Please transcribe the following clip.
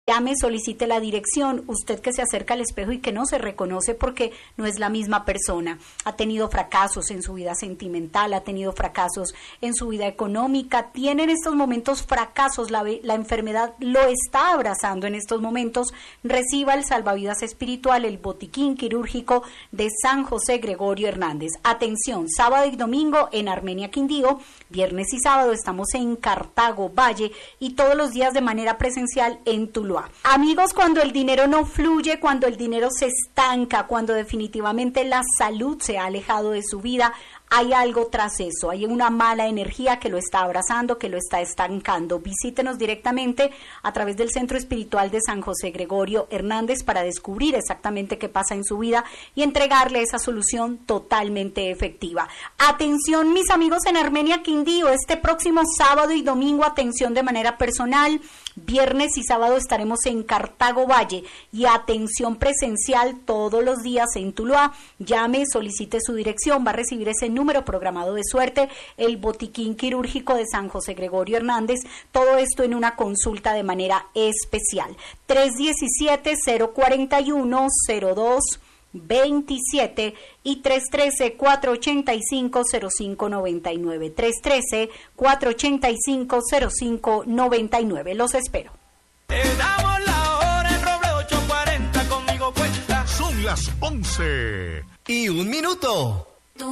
Llame, solicite la dirección, usted que se acerca al espejo y que no se reconoce porque no es la misma persona. Ha tenido fracasos en su vida sentimental, ha tenido fracasos en su vida económica, tiene en estos momentos fracasos, la enfermedad lo está abrazando en estos momentos. Reciba el salvavidas espiritual, el botiquín quirúrgico de San José Gregorio Hernández. Atención, sábado y domingo en Armenia, Quindío, viernes y sábado estamos en Cartago, Valle, y todos los días de manera presencial en Tuluá. Amigos, cuando el dinero no fluye, cuando el dinero se estanca, cuando definitivamente la salud se ha alejado de su vida, hay algo tras eso, hay una mala energía que lo está abrazando, que lo está estancando. Visítenos directamente a través del Centro Espiritual de San José Gregorio Hernández para descubrir exactamente qué pasa en su vida y entregarle esa solución totalmente efectiva. Atención, mis amigos en Armenia, Quindío, este próximo sábado y domingo, atención de manera personal. Viernes y sábado estaremos en Cartago Valle y atención presencial todos los días en Tuluá. Llame, solicite su dirección, va a recibir ese número programado de suerte, el botiquín quirúrgico de San José Gregorio Hernández, todo esto en una consulta de manera especial. 317-041-0227 y 313-485-0599, 313-485-0599. Los espero. Te damos la hora en Roble 840, conmigo cuenta. Son las 11:01.